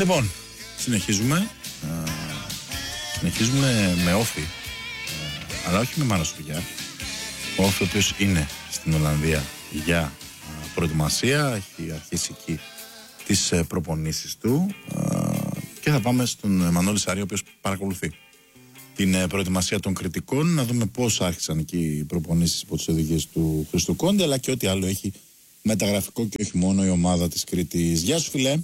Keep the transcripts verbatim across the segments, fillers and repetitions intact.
Λοιπόν, συνεχίζουμε. Α, συνεχίζουμε με Όφη, α, αλλά όχι με Μάνο Σουριά. Ο Όφη, ο οποίος είναι στην Ολλανδία για α, προετοιμασία, έχει αρχίσει εκεί τις ε, προπονήσεις του α, και θα πάμε στον Μανώλη Σαρή, ο οποίος παρακολουθεί την ε, προετοιμασία των κριτικών, να δούμε πώς άρχισαν εκεί οι προπονήσεις υπό τις οδηγίες του Χρήστου Κόντε, αλλά και ό,τι άλλο έχει μεταγραφικό και όχι μόνο η ομάδα της Κρήτης. Γεια σου, φιλέ.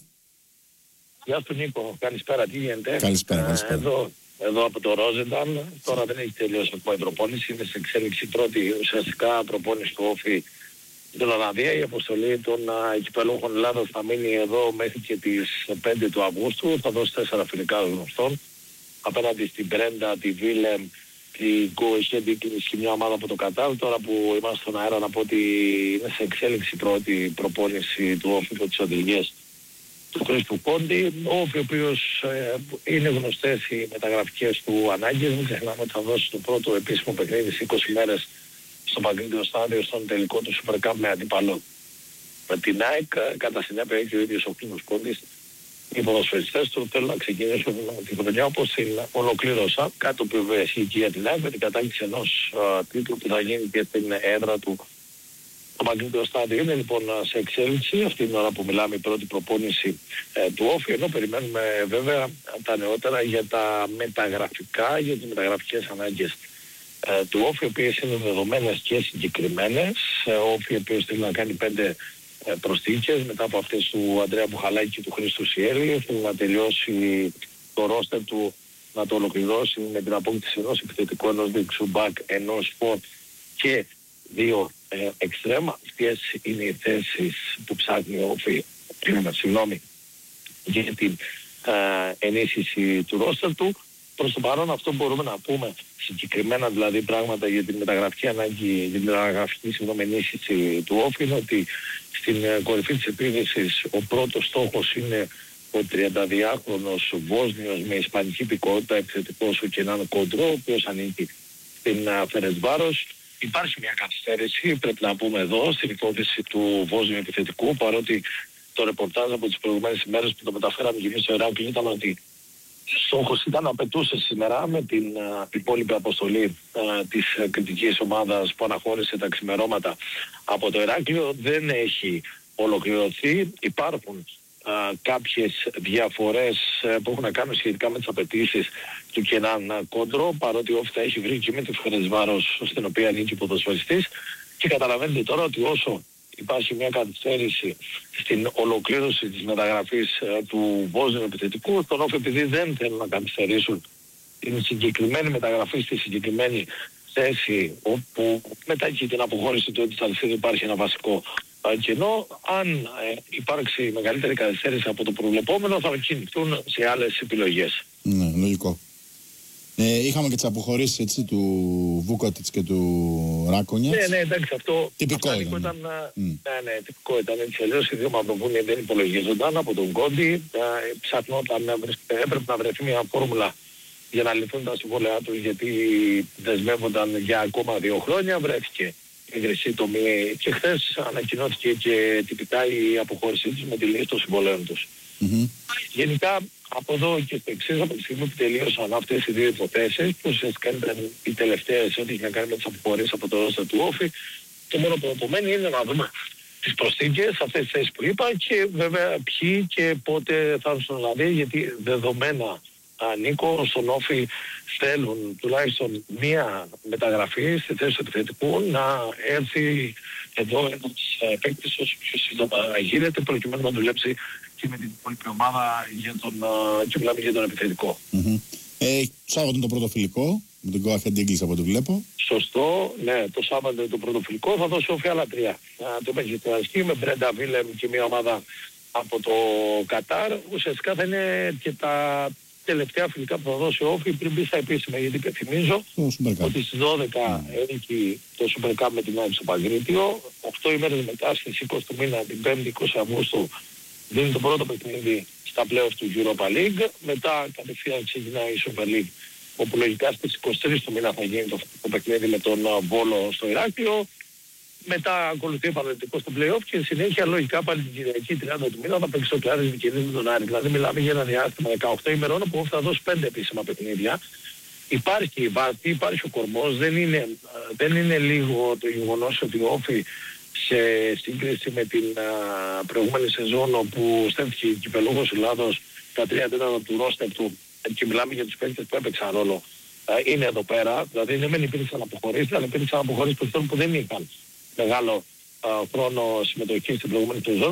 Γεια σου, Νίκο. Καλησπέρα, τι γίνεται? Καλησπέρα, καλησπέρα. Ε, εδώ, εδώ από το Ρόζενταν. Τώρα δεν έχει τελειώσει ακόμα η προπόνηση. Είναι σε εξέλιξη πρώτη ουσιαστικά προπόνηση του Όφη στην Ολλανδία. Η αποστολή των κυπελούχων Ελλάδας θα μείνει εδώ μέχρι και τις πέντε του Αυγούστου. Θα δώσει τέσσερα φιλικά γνωστών απέναντι στην Μπρέντα, τη Βίλεμ, την Κοεχέντη και μια ομάδα από το Κατάρ. Τώρα που είμαστε στον αέρα να πω ότι είναι σε εξέλιξη πρώτη προπόνηση του Όφη από τις οδηγίες του Χρήστου Κόντε. Ο Όφη, ο οποίος ε, είναι γνωστές οι μεταγραφικές του ανάγκες. Μην ξεχνάμε ότι θα δώσει το πρώτο επίσημο παιχνίδι σε είκοσι μέρες στο Παγκόσμιο Στάδιο στον τελικό του Super Cup με αντίπαλο με την ΑΕΚ. Κατά συνέπεια και ο ίδιος ο Χρήστος Κόντης, οι ποδοσφαιριστές του θέλουν να ξεκινήσουν την χρονιά όπως την ολοκλήρωσα, κάτι το οποίο ισχύει και για την ΑΕΚ με την κατάκτηση ενός uh, τίτλου που θα γίνει και στην έδρα του το Παγκόσμιο Στάδιο. Είναι λοιπόν σε εξέλιξη αυτή την ώρα που μιλάμε η πρώτη προπόνηση ε, του Όφη, ενώ περιμένουμε βέβαια τα νεότερα για τα μεταγραφικά, για τις μεταγραφικές ανάγκες ε, του Όφη, οι οποίες είναι δεδομένες και συγκεκριμένες. Ε, ο Όφη, ο οποίος θέλει να κάνει πέντε ε, προσθήκες μετά από αυτές του Ανδρέα Μπουχαλάκη και του Χρήστου Σιέλη. Θέλει να τελειώσει το ρόστερ του, να το ολοκληρώσει με την απόκτηση ενός επιθετικού, ενός δεξιού μπακ, ενός φορ και δύο ε, εξτρέμ. Αυτές είναι οι θέσεις που ψάχνει ο Όφη συγγνώμη, για την ε, ενίσχυση του ρόστερ του. Προς το παρόν αυτό μπορούμε να πούμε συγκεκριμένα δηλαδή πράγματα για την μεταγραφική ανάγκη, για την μεταγραφική συγγνώμη ενίσχυση του Όφη, είναι ότι στην ε, κορυφή της επίδεσης ο πρώτος στόχος είναι ο τριανταδυάχρονος Βόσνιος με ισπανική υπηκότητα επιθετικός ο Κενάν Κόντρο, ο οποίος ανήκει στην uh, Φερεντσβάρος. Υπάρχει μια καθυστέρηση, πρέπει να πούμε εδώ, στην υπόθεση του Βόσνιου επιθετικού, παρότι το ρεπορτάζ από τις προηγούμενες ημέρες που το μεταφέραμε και εμείς στο Ηράκλειο ήταν ότι στόχος ήταν να απαιτούσε σήμερα με την uh, υπόλοιπη αποστολή uh, της uh, κριτικής ομάδας που αναχώρησε τα ξημερώματα από το Ηράκλειο. Δεν έχει ολοκληρωθεί. Υπάρχουν Uh, κάποιες διαφορές uh, που έχουν να κάνουν σχετικά με τις απαιτήσεις του Κενάν uh, Κόντρο, παρότι ο Όφη τα έχει βρει και με τη Φερεντσβάρος στην οποία ανήκει ποδοσφαιριστής, και καταλαβαίνετε τώρα ότι όσο υπάρχει μια καθυστέρηση στην ολοκλήρωση της μεταγραφής uh, του Βόσνιου επιθετικού, τον Όφη, επειδή δεν θέλουν να καθυστερήσουν την συγκεκριμένη μεταγραφή στη συγκεκριμένη θέση, όπου μετά και την αποχώρηση του Έντης Αλφίδου υπάρχει ένα βασικό κενό, αν ε, υπάρξει μεγαλύτερη καθυστέρηση από το προβλεπόμενο θα κινηθούν σε άλλες επιλογές. Ναι, λογικό. Ε, είχαμε και τις αποχωρήσεις έτσι, του Βούκοτιτς και του Ράκονιατς. Ναι, ναι, εντάξει, αυτό τυπικό αυτό ήταν. ήταν Mm. ναι, ναι, τυπικό ήταν. Έτσι αλλιώς οι δύο μαυροβούνια δεν υπολογίζονταν από τον Κόντι. Ε, ψαχνόταν, έπρεπε να βρεθεί μια φόρμουλα για να λυθούν τα συμβόλαιά τους, γιατί δεσμεύονταν για ακόμα δύο χρόνια. Βρέθηκε έγκριση τομή και χθες ανακοινώθηκε και τυπικά η αποχώρησή τους με τη λύση των συμβολέων τους. Mm-hmm. Γενικά από εδώ και στο εξής, από τη στιγμή που τελείωσαν αυτές οι δύο υποθέσεις, που ουσιαστικά ήταν οι τελευταίες ό,τι είχε να κάνει με τις αποχωρήσεις από το ρόστερ του Όφη, το μόνο που απομένει είναι να δούμε τις προσθήκες, αυτές τις θέσεις που είπα, και βέβαια ποιοι και πότε θα έρθουν στην Ολλανδία, γιατί δεδομένα Νίκο, στον Όφη θέλουν τουλάχιστον μία μεταγραφή στη θέση του επιθετικού να έρθει εδώ ένας παίκτης όσο πιο σύντομα γίνεται, προκειμένου να δουλέψει και με την υπόλοιπη ομάδα για τον, και μιλάμε για τον επιθετικό. Mm-hmm. Ε, το Σάββατο είναι το πρώτο φιλικό, με τον Go Ahead Eagles από ό,τι βλέπω. Σωστό, ναι, το Σάββατο είναι το πρώτο φιλικό, θα δώσει Όφη άλλα τρία. Α, το παίζει στην αρχή με Μπρέντα Βίλεμ και μια ομάδα από το Κατάρ. Ουσιαστικά θα είναι και τα τελευταία φιλικά που θα δώσει ο Όφη πριν μπει στα επίσημα, γιατί υπενθυμίζω ότι στις δώδεκα mm. έχει το Super Cup με την ΑΕΚ στο Παγκρίτιο. οκτώ ημέρες μετά στις είκοσι του μήνα, την πέμπτη είκοσι Αυγούστου, δίνει το πρώτο παιχνίδι στα play-off του Europa League. Μετά κατευθείαν ξεκινάει η Super League, όπου λογικά στις είκοσι τρεις του μήνα θα γίνει το, το παιχνίδι με τον Βόλο στο Ηράκλειο. μετά ακολουθεί επαναληπτικό στο play-off και συνέχεια λογικά πάλι την Κυριακή τριάντα του μήνα θα παίξει το Κλάρις Βικερίνη με τον Άρη. Δηλαδή μιλάμε για ένα διάστημα δεκαοκτώ ημερών που θα δώσει πέντε επίσημα παιχνίδια. Υπάρχει η βάση, υπάρχει ο κορμός, δεν είναι, δεν είναι λίγο το γεγονός ότι ο Όφη σε σύγκριση με την α, προηγούμενη σεζόν όπου στέφθηκε η κυπελούχος Ελλάδος τα τρία τέταρτα του ρόστερ του και μιλάμε για τους παίκτες που έπαιξαν ρόλο, α, είναι εδώ πέρα. Δηλαδή δεν μεν υπήρξαν αποχωρήσεις, αλλά υπήρξαν αποχωρήσεις παιχτών που δεν είχαν μεγάλο α, χρόνο συμμετοχή στην προηγούμενη σεζόν.